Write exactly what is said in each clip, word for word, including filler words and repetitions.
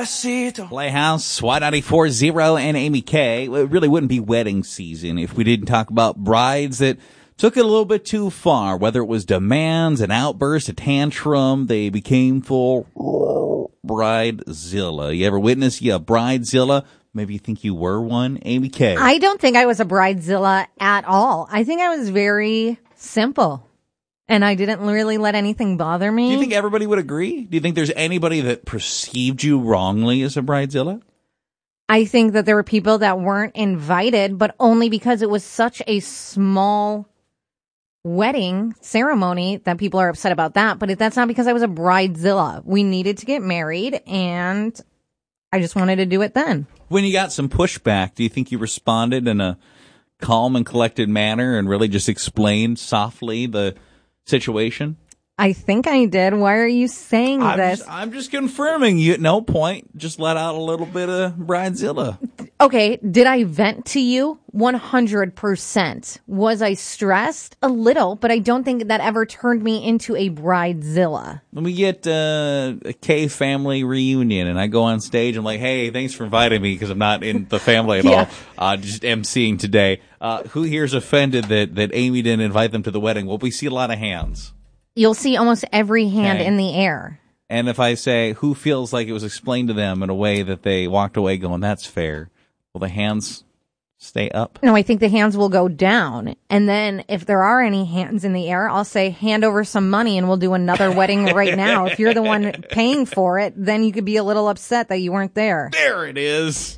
Despacito. Playhouse, Y ninety-four point zero, and Amy K. It really wouldn't be wedding season if we didn't talk about brides that took it a little bit too far. Whether it was demands, an outburst, a tantrum, they became full bridezilla. You ever witness yeah, bridezilla? Maybe you think you were one, Amy K. I don't think I was a bridezilla at all. I think I was very simple. And I didn't really let anything bother me. Do you think everybody would agree? Do you think there's anybody that perceived you wrongly as a bridezilla? I think that there were people that weren't invited, but only because it was such a small wedding ceremony that people are upset about that. But that's not because I was a bridezilla. We needed to get married, and I just wanted to do it then. When you got some pushback, do you think you responded in a calm and collected manner and really just explained softly the situation? I think I did. Why are you saying I'm this? Just, I'm just confirming. You at no point just let out a little bit of bridezilla. Okay, did I vent to you? one hundred percent. Was I stressed? A little, but I don't think that ever turned me into a bridezilla. When we get uh, a K family reunion and I go on stage, I'm like, hey, thanks for inviting me because I'm not in the family at Yeah. all. Uh, just emceeing today. Uh, who here's offended that, that Amy didn't invite them to the wedding? Well, we see a lot of hands. You'll see almost every hand Okay. in the air. And if I say, who feels like it was explained to them in a way that they walked away going, that's fair, will the hands stay up? No, I think the hands will go down. And then if there are any hands in the air, I'll say, hand over some money and we'll do another wedding right now. If you're the one paying for it, then you could be a little upset that you weren't there. There it is.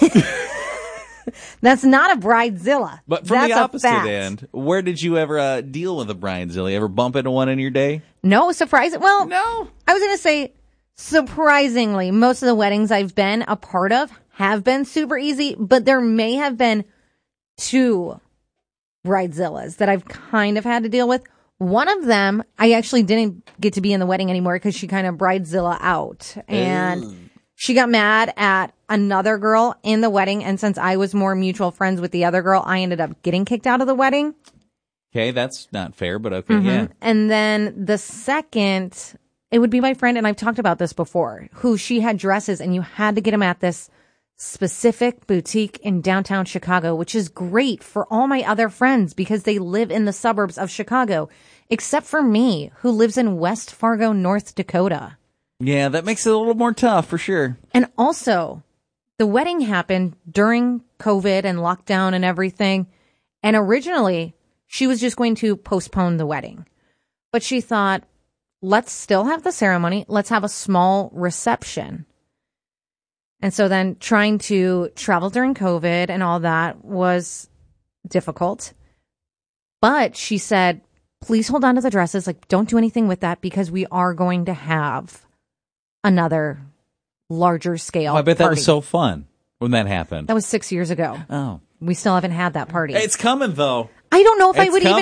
That's not a bridezilla. But from That's the a opposite fact. end, where did you ever uh, deal with a bridezilla? You ever bump into one in your day? No, surprising. Well, No. I was going to say, surprisingly, most of the weddings I've been a part of have been super easy, but there may have been two bridezillas that I've kind of had to deal with. One of them, I actually didn't get to be in the wedding anymore because she kind of bridezilla out. And Ooh. she got mad at another girl in the wedding. And since I was more mutual friends with the other girl, I ended up getting kicked out of the wedding. Okay, that's not fair, but okay, Mm-hmm. yeah. And then the second, it would be my friend, and I've talked about this before, who she had dresses, and you had to get them at this specific boutique in downtown Chicago, which is great for all my other friends because they live in the suburbs of Chicago, except for me, who lives in West Fargo, North Dakota. Yeah, that makes it a little more tough for sure. And also, the wedding happened during COVID and lockdown and everything. And originally, she was just going to postpone the wedding. But she thought, let's still have the ceremony. Let's have a small reception. And so then trying to travel during COVID and all that was difficult. But she said, please hold on to the dresses. Like, don't do anything with that because we are going to have another larger scale Oh, I bet that party. was so fun when that happened. That was six years ago. Oh. We still haven't had that party. It's coming, though. I don't know if I It's would even